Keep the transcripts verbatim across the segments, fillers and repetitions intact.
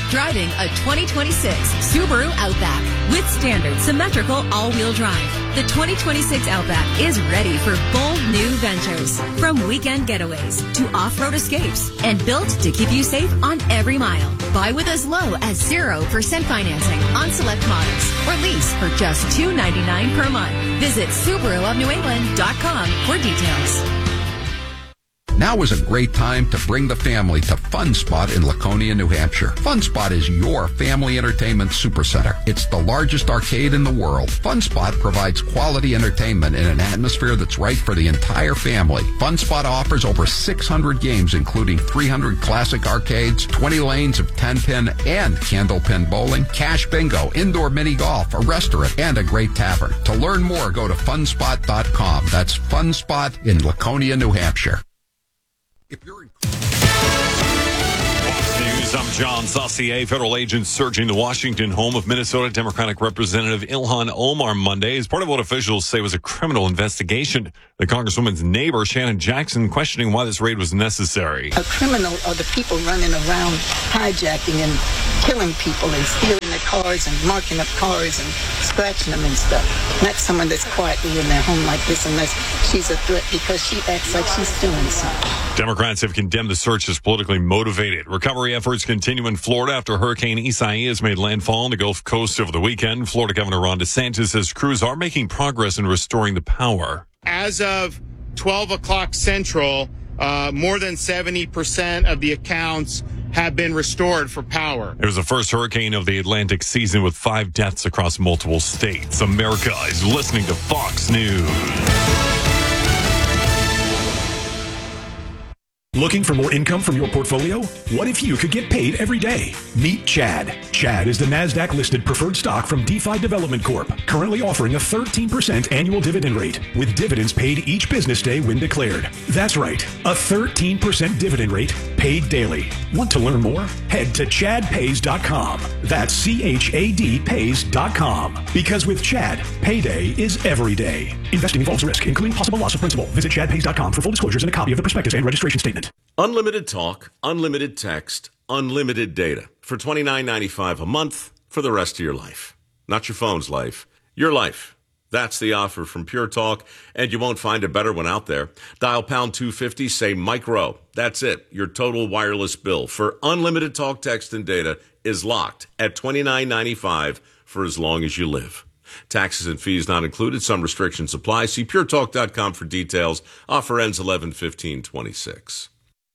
Driving a twenty twenty-six Subaru Outback with standard symmetrical all-wheel drive. The twenty twenty-six Outback is ready for bold new ventures. From weekend getaways to off-road escapes and built to keep you safe on every mile. Buy with as low as zero percent financing on select models or lease for just two hundred ninety-nine dollars per month. Visit Subaru of New England dot com for details. Now is a great time to bring the family to Fun Spot in Laconia, New Hampshire. Fun Spot is your family entertainment supercenter. It's the largest arcade in the world. Fun Spot provides quality entertainment in an atmosphere that's right for the entire family. Fun Spot offers over six hundred games, including three hundred classic arcades, twenty lanes of ten-pin and candlepin bowling, cash bingo, indoor mini golf, a restaurant, and a great tavern. To learn more, go to fun spot dot com. That's Fun Spot in Laconia, New Hampshire. If you're in- Fox News, I'm John Saucier. Federal agents searching the Washington home of Minnesota Democratic Representative Ilhan Omar Monday as part of what officials say was a criminal investigation. The Congresswoman's neighbor, Shannon Jackson, questioning why this raid was necessary. A criminal are the people running around hijacking and killing people and stealing their cars and marking up cars and scratching them and stuff. Not someone that's quietly in their home like this unless she's a threat because she acts like she's doing something. Democrats have condemned the search as politically motivated. Recovery efforts continue in Florida after Hurricane Isaias made landfall on the Gulf Coast over the weekend. Florida Governor Ron DeSantis says crews are making progress in restoring the power. As of twelve o'clock Central, uh, more than seventy percent of the accounts have been restored for power. It was the first hurricane of the Atlantic season with five deaths across multiple states. America is listening to Fox News. Looking for more income from your portfolio? What if you could get paid every day? Meet Chad. Chad is the NASDAQ-listed preferred stock from DeFi Development Corp, currently offering a thirteen percent annual dividend rate, with dividends paid each business day when declared. That's right, a thirteen percent dividend rate paid daily. Want to learn more? Head to chad pays dot com. That's C H A D pays dot com. Because with Chad, payday is every day. Investing involves risk, including possible loss of principal. Visit chad pays dot com for full disclosures and a copy of the prospectus and registration statement. Unlimited talk, unlimited text, unlimited data for twenty-nine ninety-five a month for the rest of your life. Not your phone's life, your life. That's the offer from Pure Talk, and you won't find a better one out there. Dial pound two fifty, say Mike Rowe. That's it. Your total wireless bill for unlimited talk, text, and data is locked at twenty-nine ninety-five for as long as you live. Taxes and fees not included. Some restrictions apply. See pure talk dot com for details. Offer ends eleven fifteen twenty-six.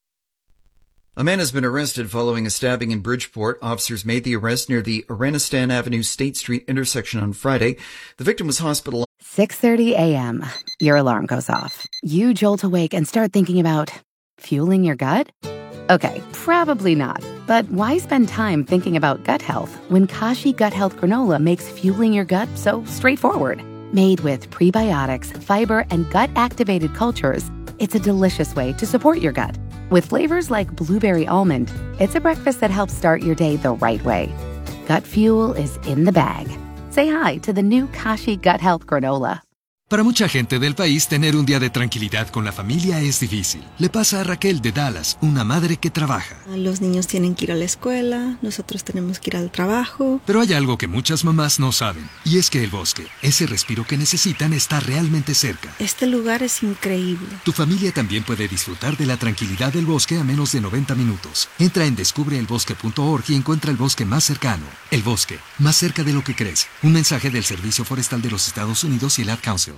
A man has been arrested following a stabbing in Bridgeport. Officers made the arrest near the Aranistan Avenue State Street intersection on Friday. The victim was hospitalized. six thirty a.m. Your alarm goes off. You jolt awake and start thinking about fueling your gut? Okay, probably not. But why spend time thinking about gut health when Kashi Gut Health Granola makes fueling your gut so straightforward? Made with prebiotics, fiber, and gut-activated cultures, it's a delicious way to support your gut. With flavors like blueberry almond, it's a breakfast that helps start your day the right way. Gut fuel is in the bag. Say hi to the new Kashi Gut Health Granola. Para mucha gente del país, tener un día de tranquilidad con la familia es difícil. Le pasa a Raquel de Dallas, una madre que trabaja. Los niños tienen que ir a la escuela, nosotros tenemos que ir al trabajo. Pero hay algo que muchas mamás no saben, y es que el bosque, ese respiro que necesitan, está realmente cerca. Este lugar es increíble. Tu familia también puede disfrutar de la tranquilidad del bosque a menos de noventa minutos. Entra en descubre el bosque punto org y encuentra el bosque más cercano. El bosque, más cerca de lo que crees. Un mensaje del Servicio Forestal de los Estados Unidos y el Ad Council.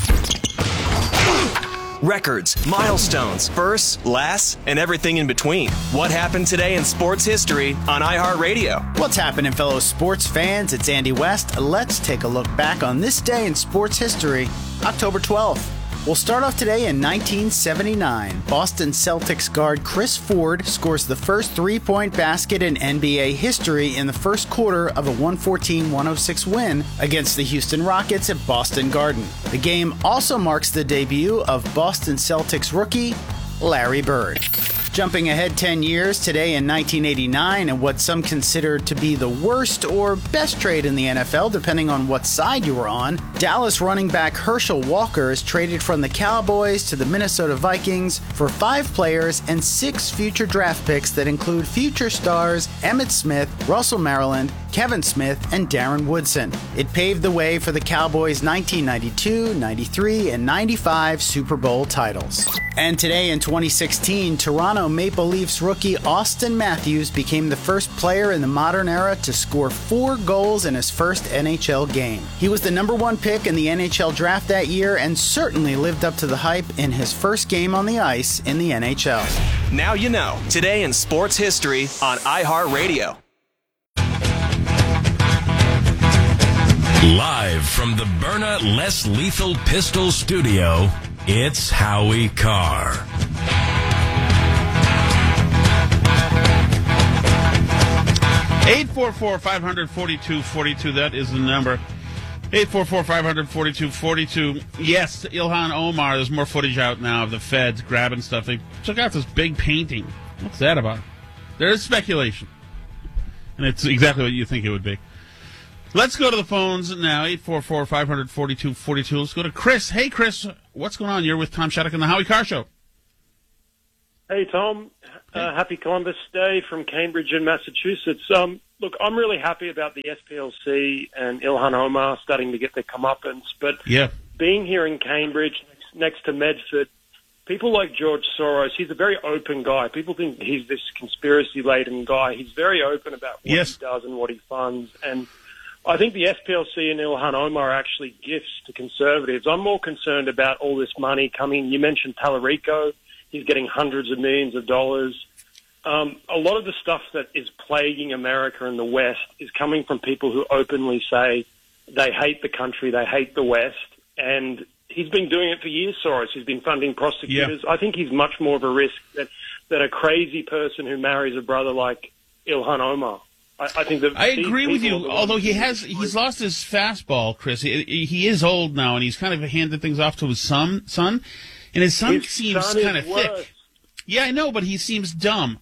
Records, milestones, firsts, lasts, and everything in between. What happened today in sports history on iHeartRadio? What's happening, fellow sports fans? It's Andy West. Let's take a look back on this day in sports history, October twelfth. We'll start off today in nineteen seventy-nine. Boston Celtics guard Chris Ford scores the first three-point basket in N B A history in the first quarter of a one fourteen one oh six win against the Houston Rockets at Boston Garden. The game also marks the debut of Boston Celtics rookie Larry Bird. Jumping ahead ten years, today in nineteen eighty-nine, and what some consider to be the worst or best trade in the N F L, depending on what side you were on, Dallas running back Herschel Walker is traded from the Cowboys to the Minnesota Vikings for five players and six future draft picks that include future stars Emmitt Smith, Russell Maryland, Kevin Smith, and Darren Woodson. It paved the way for the Cowboys' nineteen ninety-two, ninety-three, and ninety-five Super Bowl titles. And today in twenty sixteen, Toronto Maple Leafs rookie Austin Matthews became the first player in the modern era to score four goals in his first N H L game. He was the number one pick in the N H L draft that year and certainly lived up to the hype in his first game on the ice in the N H L. Now you know. Today in sports history on iHeartRadio. Live from the Byrna Less Lethal Pistol Studio, it's Howie Carr. eight four four, five four two, four two, that is the number. eight four four, five four two, four two. Yes, Ilhan Omar, there's more footage out now of the feds grabbing stuff. They took out this big painting. What's that about? There is speculation. And it's exactly what you think it would be. Let's go to the phones now, eight four four, five four two, four two. Let's go to Chris. Hey, Chris, what's going on? You're with Tom Shattuck and the Howie Carr Show. Hey, Tom. Uh, happy Columbus Day from Cambridge in Massachusetts. Um, look, I'm really happy about the S P L C and Ilhan Omar starting to get their comeuppance. But yeah. being here in Cambridge, next, next to Medford, people like George Soros, he's a very open guy. People think he's this conspiracy-laden guy. He's very open about what yes. he does and what he funds. And I think the S P L C and Ilhan Omar are actually gifts to conservatives. I'm more concerned about all this money coming. You mentioned Tallarico. He's getting hundreds of millions of dollars. Um, a lot of the stuff that is plaguing America and the West is coming from people who openly say they hate the country, they hate the West, and he's been doing it for years, Soros. He's been funding prosecutors. Yeah. I think he's much more of a risk than, than a crazy person who marries a brother like Ilhan Omar. I, I think that I agree with you, although he has he's lost his fastball, Chris. He, he is old now, and he's kind of handed things off to his son, son and his son his seems son kind of thick. Worse. Yeah, I know, but he seems dumb.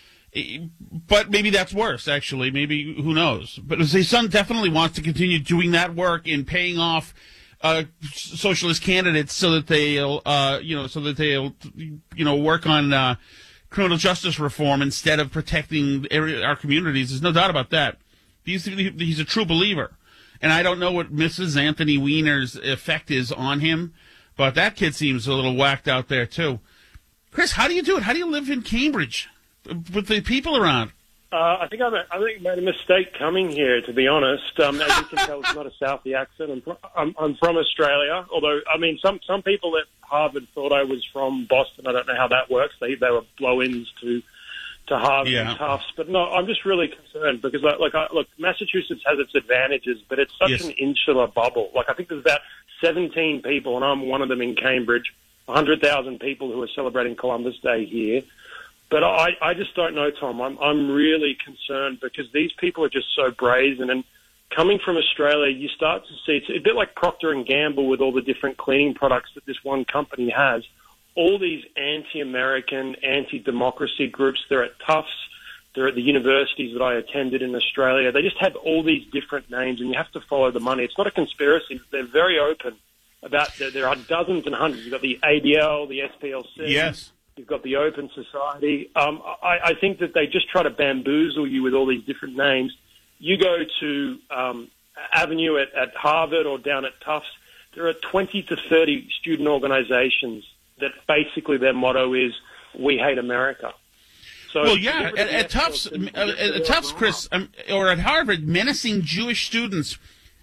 But maybe that's worse, actually. Maybe, who knows? But his son definitely wants to continue doing that work in paying off uh, socialist candidates so that they'll, uh, you know, so that they'll, you know, work on uh, criminal justice reform instead of protecting our communities. There's no doubt about that. He's, he's a true believer. And I don't know what Missus Anthony Weiner's effect is on him, but that kid seems a little whacked out there, too. Chris, how do you do it? How do you live in Cambridge with the people around? Uh, I think I made, I think I made a mistake coming here, to be honest. Um, as you can tell, it's not a Southie accent. I'm, fr- I'm, I'm from Australia, although, I mean, some, some people at Harvard thought I was from Boston. I don't know how that works. They they were blow-ins to to Harvard yeah. and Tufts. But no, I'm just really concerned because, like, like I, look, Massachusetts has its advantages, but it's such yes. an insular bubble. Like, I think there's about seventeen people, and I'm one of them in Cambridge, one hundred thousand people who are celebrating Columbus Day here. But I, I just don't know, Tom. I'm I'm really concerned because these people are just so brazen. And coming from Australia, you start to see, it's a bit like Procter and Gamble with all the different cleaning products that this one company has. All these anti-American, anti-democracy groups, they're at Tufts, they're at the universities that I attended in Australia. They just have all these different names, and you have to follow the money. It's not a conspiracy. They're very open about, there, there are dozens and hundreds. You've got the A D L, the S P L C. Yes. You've got the Open Society. Um, I, I think that they just try to bamboozle you with all these different names. You go to um, Avenue at, at Harvard or down at Tufts, there are twenty to thirty student organizations that basically their motto is, we hate America. So well, yeah, at, at Tufts, uh, at Tufts, Chris, um, or at Harvard, menacing Jewish students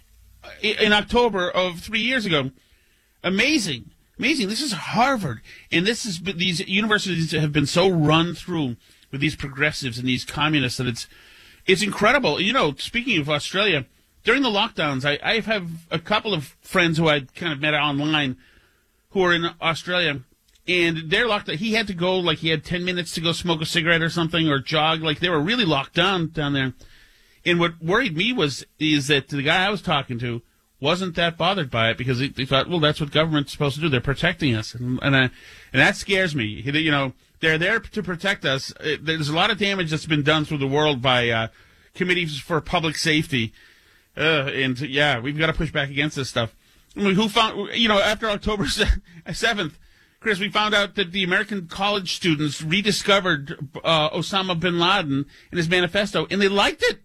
in October of three years ago. Amazing. Amazing. This is Harvard, and this is these universities have been so run through with these progressives and these communists that it's it's incredible. You know, speaking of Australia, during the lockdowns, I, I have a couple of friends who I kind of met online who are in Australia, and they're locked. He had to go, like he had ten minutes to go smoke a cigarette or something or jog. Like they were really locked down down there. And what worried me was is that the guy I was talking to wasn't that bothered by it because he, he thought, well, that's what government's supposed to do. They're protecting us, and and, I, and that scares me. You know, They're there to protect us. There's a lot of damage that's been done through the world by uh, committees for public safety. Uh, and, yeah, we've got to push back against this stuff. I mean, who found, you know, after October seventh, Chris, we found out that the American college students rediscovered uh, Osama bin Laden in his manifesto, and they liked it.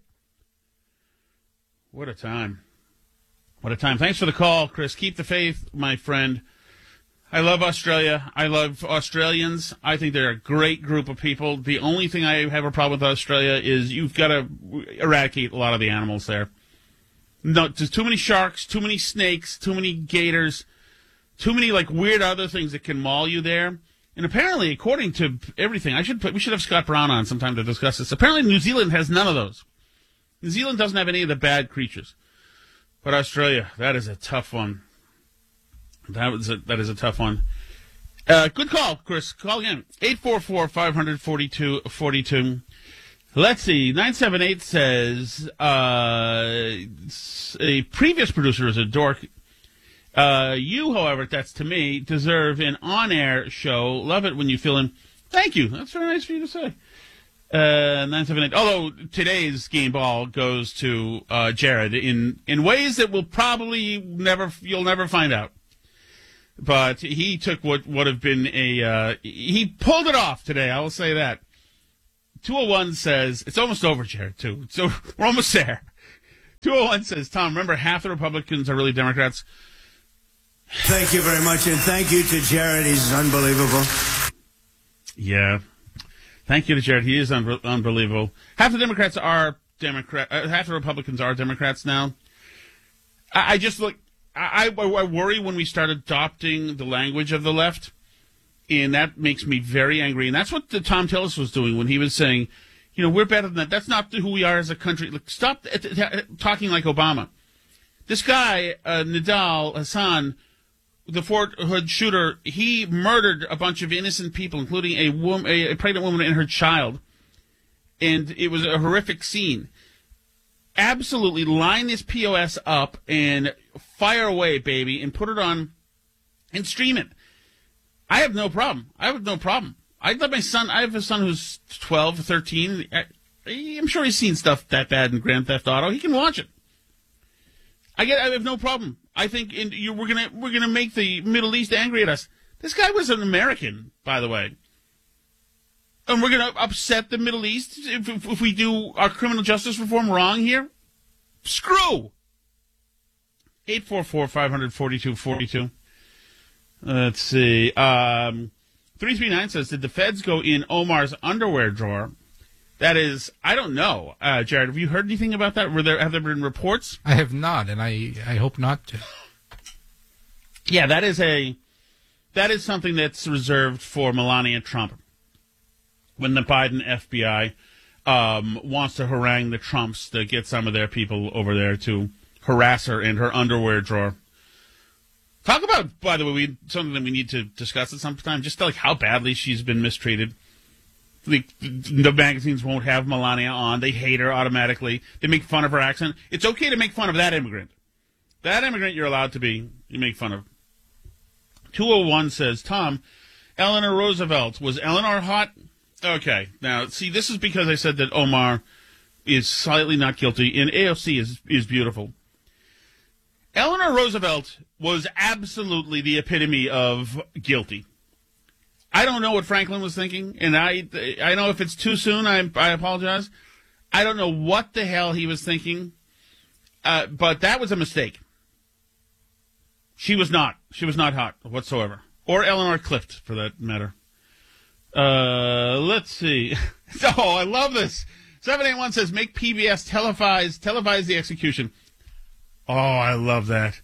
What a time. What a time. Thanks for the call, Chris. Keep the faith, my friend. I love Australia. I love Australians. I think they're a great group of people. The only thing I have a problem with Australia is you've got to eradicate a lot of the animals there. No, there's too many sharks, too many snakes, too many gators, too many like weird other things that can maul you there. And apparently, according to everything, I should put, we should have Scott Brown on sometime to discuss this. Apparently, New Zealand has none of those. New Zealand doesn't have any of the bad creatures. But Australia, that is a tough one. That was a, that is a tough one. Uh, good call, Chris. Call again. eight four four, five four two, four two. Let's see. nine seven eight says, uh, a previous producer is a dork. Uh, you, however, that's to me, deserve an on-air show. Love it when you fill in. Thank you. That's very nice for you to say. Uh, nine seven eight. Although today's game ball goes to uh, Jared in, in ways that will probably never, you'll never find out. But he took what would have been a, uh, he pulled it off today, I will say that. two oh one says, it's almost over, Jared, too. So we're almost there. two oh one says, Tom, remember half the Republicans are really Democrats? Thank you very much, and thank you to Jared. He's unbelievable. Yeah. Thank you to Jared. He is un- unbelievable. Half the Democrats are Democrat. Uh, half the Republicans are Democrats now. I, I just look, I, I, I worry when we start adopting the language of the left, and that makes me very angry. And that's what the Tom Tillis was doing when he was saying, you know, we're better than that. That's not who we are as a country. Look, stop t- t- talking like Obama. This guy, uh, Nidal Hassan, the Fort Hood shooter, he murdered a bunch of innocent people, including a, woman, a, a pregnant woman and her child. And it was a horrific scene. Absolutely line this P O S up and fire away, baby, and put it on and stream it. I have no problem. I have no problem. I'd let my son, I have a son who's twelve, thirteen. I, I'm sure he's seen stuff that bad in Grand Theft Auto. He can watch it. I get. I have no problem. I think in, you, we're gonna we're gonna make the Middle East angry at us. This guy was an American, by the way, and we're gonna upset the Middle East if, if, if we do our criminal justice reform wrong here. Screw. Eight four four five hundred forty two forty two. Let's see. Um, three three nine says, "Did the feds go in Omar's underwear drawer?" That is, I don't know. Uh, Jared, have you heard anything about that? Were there have there been reports? I have not, and I, I hope not to. Yeah, that is a that is something that's reserved for Melania Trump. When the Biden F B I um, wants to harangue the Trumps to get some of their people over there to harass her in her underwear drawer. Talk about, by the way, we something that we need to discuss at some time. Just like how badly she's been mistreated. The, the magazines won't have Melania on. They hate her automatically. They make fun of her accent. It's okay to make fun of that immigrant. That immigrant you're allowed to be, you make fun of. two oh one says, Tom, Eleanor Roosevelt. Was Eleanor hot? Okay. Now, see, this is because I said that Omar is slightly not guilty, and A O C is, is beautiful. Eleanor Roosevelt was absolutely the epitome of guilty. I don't know what Franklin was thinking, and I I know if it's too soon, I I apologize. I don't know what the hell he was thinking, uh, but that was a mistake. She was not. She was not hot whatsoever. Or Eleanor Clift, for that matter. Uh, let's see. Oh, I love this. seven eight one says, make P B S televise, televise the execution. Oh, I love that.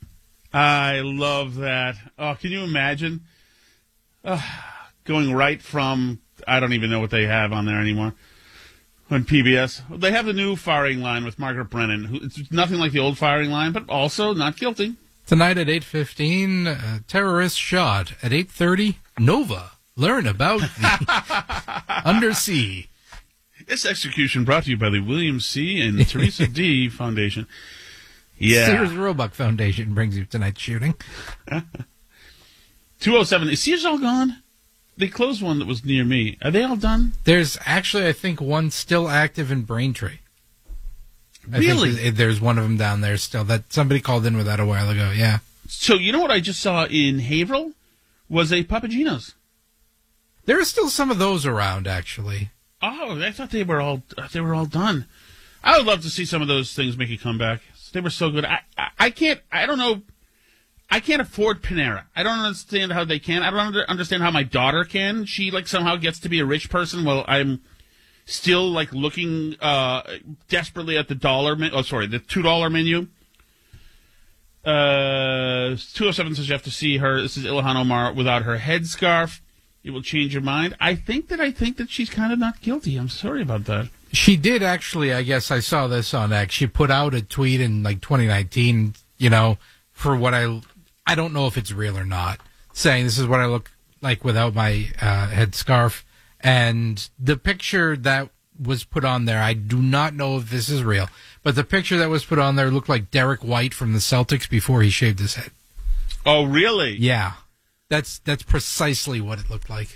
I love that. Oh, can you imagine? Uh, going right from, I don't even know what they have on there anymore, on P B S. They have the new firing line with Margaret Brennan. Who, it's nothing like the old firing line, but also not guilty. Tonight at eight fifteen, uh, terrorist shot. At eight thirty, Nova. Learn about the undersea. This execution brought to you by the William C. and Teresa D. Foundation. Yeah. Sears Roebuck Foundation brings you tonight's shooting. two oh seven. Is Sears all gone? they closed one that was near me. Are they all done? There's actually, I think, one still active in Braintree. Really? I think there's one of them down there still. That somebody called in with that a while ago. Yeah. So you know what I just saw in Haverhill was a Papagino's. There are still some of those around, actually. Oh, I thought they were all they were all done. I would love to see some of those things make a comeback. They were so good. I, I, I can't. I don't know. I can't afford Panera. I don't understand how they can. I don't under, understand how my daughter can. She like somehow gets to be a rich person while I'm still like looking uh, desperately at the dollar. Me- oh, sorry, the two dollar menu. Uh, two oh seven says you have to see her. This is Ilhan Omar without her headscarf. It will change your mind. I think that I think that she's kind of not guilty. I'm sorry about that. She did actually. I guess I saw this on X. She put out a tweet in like twenty nineteen. You know, for what I I don't know if it's real or not, saying this is what I look like without my uh, headscarf. And the picture that was put on there, I do not know if this is real, but the picture that was put on there looked like Derek White from the Celtics before he shaved his head. Oh, really? Yeah. That's that's precisely what it looked like.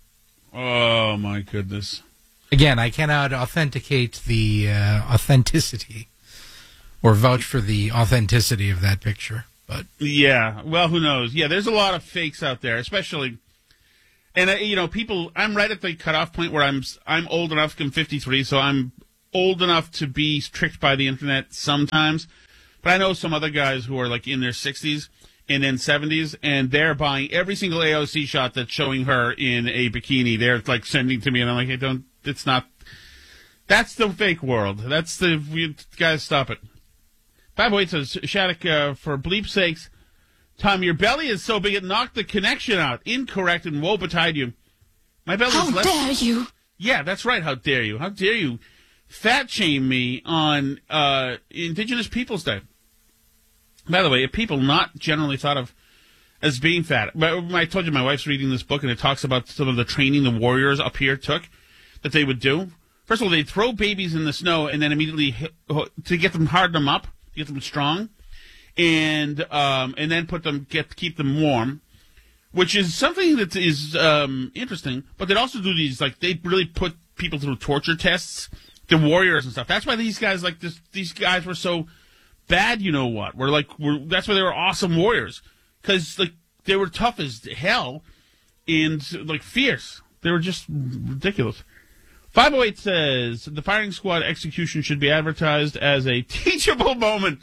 Oh, my goodness. Again, I cannot authenticate the uh, authenticity or vouch for the authenticity of that picture. But yeah, well, who knows? Yeah, there's a lot of fakes out there, especially, and uh, you know, people. I'm right at the cutoff point where I'm I'm old enough. I'm fifty-three, so I'm old enough to be tricked by the internet sometimes. But I know some other guys who are like in their sixties. And then seventies, and they're buying every single A O C shot that's showing her in a bikini. They're like sending to me, and I'm like, hey, don't. It's not. That's the fake world. That's the you guys. Stop it. Bad boy says Shattuck, uh, for bleep's sakes, Tom, your belly is so big it knocked the connection out. Incorrect, and woe betide you. My belly. How is less... dare you? Yeah, that's right. How dare you? How dare you fat shame me on uh, Indigenous Peoples Day? By the way, if people not generally thought of as being fat, I told you my wife's reading this book, and it talks about some of the training the warriors up here took that they would do. First of all, they'd throw babies in the snow and then immediately hit, to get them, harden them up, to get them strong, and um, and then put them get keep them warm, which is something that is um, interesting. But they'd also do these like they really put people through torture tests, the warriors and stuff. That's why these guys like this. These guys were so. Bad, you know what? We're like, we're, that's why they were awesome warriors, because like they were tough as hell and like fierce. They were just ridiculous. five oh eight says the firing squad execution should be advertised as a teachable moment.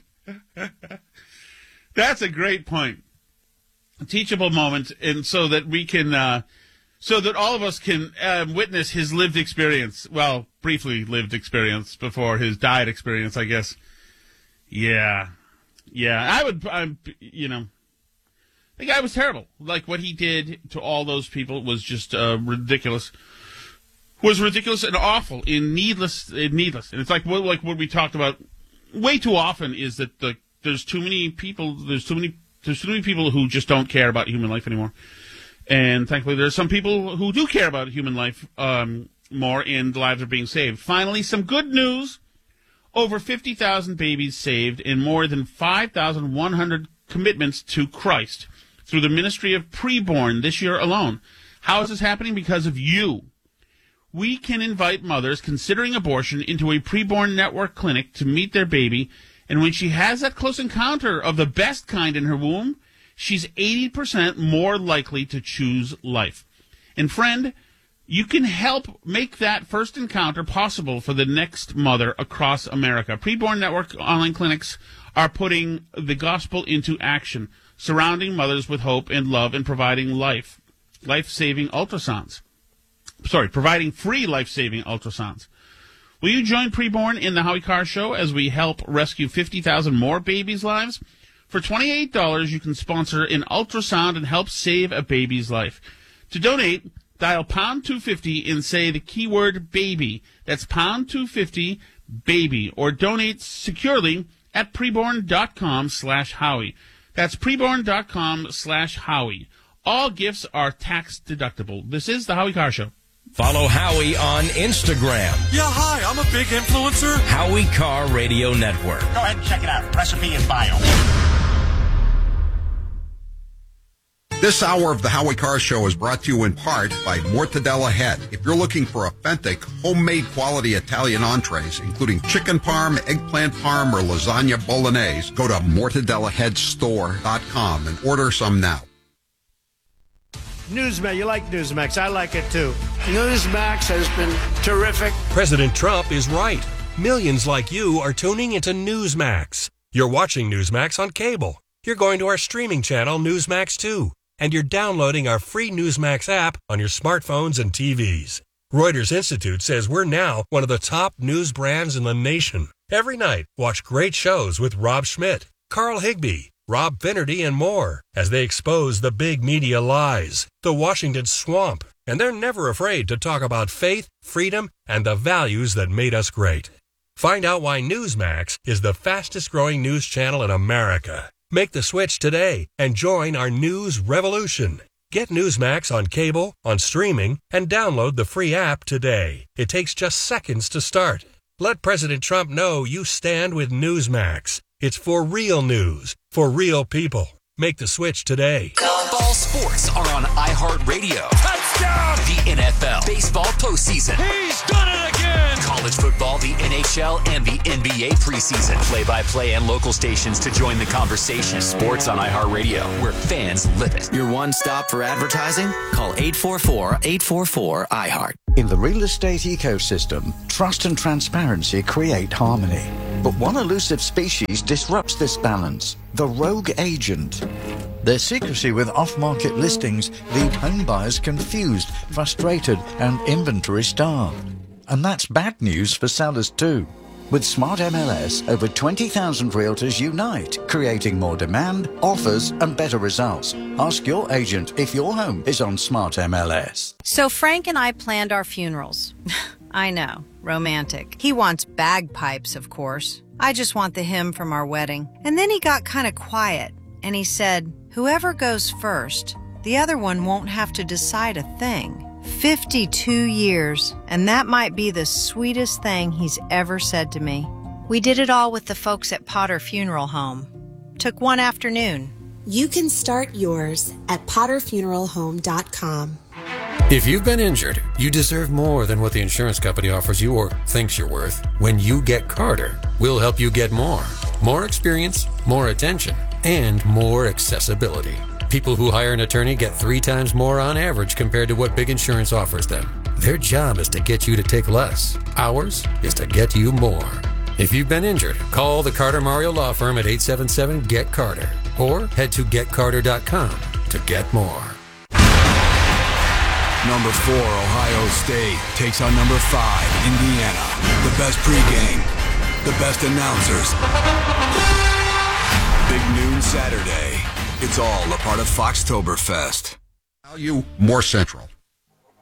That's a great point. A teachable moment, and so that we can, uh, so that all of us can uh, witness his lived experience. Well, briefly lived experience before his died experience, I guess. Yeah, yeah, I would, I'm, you know, the guy was terrible. Like, what he did to all those people was just uh, ridiculous. Was ridiculous and awful and needless and needless. And it's like, what, like what we talked about way too often is that the, there's too many people, there's too many, there's too many people who just don't care about human life anymore. And thankfully, there's some people who do care about human life um, more, and lives are being saved. Finally, some good news. Over fifty thousand babies saved and more than five thousand one hundred commitments to Christ through the Ministry of Preborn this year alone. How is this happening? Because of you. We can invite mothers considering abortion into a preborn network clinic to meet their baby, and when she has that close encounter of the best kind in her womb, she's eighty percent more likely to choose life. And friend, you can help make that first encounter possible for the next mother across America. Preborn Network online clinics are putting the gospel into action, surrounding mothers with hope and love and providing life, life-saving ultrasounds. Sorry, providing free life-saving ultrasounds. Will you join Preborn in the Howie Carr Show as we help rescue fifty thousand more babies' lives? For twenty-eight dollars, you can sponsor an ultrasound and help save a baby's life. To donate, dial pound two fifty and say the keyword baby. That's pound two fifty baby, or donate securely at preborn.com slash Howie. That's preborn.com slash Howie. All gifts are tax deductible. This is the Howie Carr Show. Follow Howie on Instagram. Yeah, hi, I'm a big influencer. Howie Carr Radio Network. Go ahead and check it out. Recipe in bio. This hour of the Howie Carr Show is brought to you in part by Mortadella Head. If you're looking for authentic, homemade quality Italian entrees, including chicken parm, eggplant parm, or lasagna bolognese, go to mortadella head store dot com and order some now. Newsmax, you like Newsmax. I like it too. Newsmax has been terrific. President Trump is right. Millions like you are tuning into Newsmax. You're watching Newsmax on cable. You're going to our streaming channel, Newsmax two. And you're downloading our free Newsmax app on your smartphones and T Vs. Reuters Institute says we're now one of the top news brands in the nation. Every night, watch great shows with Rob Schmidt, Carl Higbie, Rob Finnerty, and more as they expose the big media lies, the Washington swamp, and they're never afraid to talk about faith, freedom, and the values that made us great. Find out why Newsmax is the fastest-growing news channel in America. Make the switch today and join our news revolution. Get Newsmax on cable, on streaming, and download the free app today. It takes just seconds to start. Let President Trump know you stand with Newsmax. It's for real news, for real people. Make the switch today. All sports are on iHeartRadio. Touchdown! The N F L, baseball postseason. He's done it again! College football, the N H L, and the N B A preseason. Play-by-play and local stations to join the conversation. Sports on iHeartRadio, where fans live it. Your one stop for advertising? Call eight four four, eight four four, I heart. In the real estate ecosystem, trust and transparency create harmony. But one elusive species disrupts this balance, the rogue agent. Their secrecy with off-market listings leave home buyers confused, frustrated, and inventory-starved. And that's bad news for sellers too. With Smart M L S, over twenty thousand realtors unite, creating more demand, offers, and better results. Ask your agent if your home is on Smart M L S. So Frank and I planned our funerals. I know, romantic. He wants bagpipes, of course. I just want the hymn from our wedding. And then he got kind of quiet, and he said, whoever goes first, the other one won't have to decide a thing. fifty-two years, and that might be the sweetest thing he's ever said to me. We did it all with the folks at Potter Funeral Home. Took one afternoon. You can start yours at potter funeral home dot com. If you've been injured, you deserve more than what the insurance company offers you or thinks you're worth. When you get Carter, we'll help you get more. More experience, more attention, and more accessibility. People who hire an attorney get three times more on average compared to what big insurance offers them. Their job is to get you to take less. Ours is to get you more. If you've been injured, call the Carter Mario Law Firm at eight seven seven, G E T Carter or head to get carter dot com to get more. Number four, Ohio State takes on number five, Indiana. The best pregame, the best announcers. Big noon Saturday. It's all a part of Foxtoberfest. Value more central.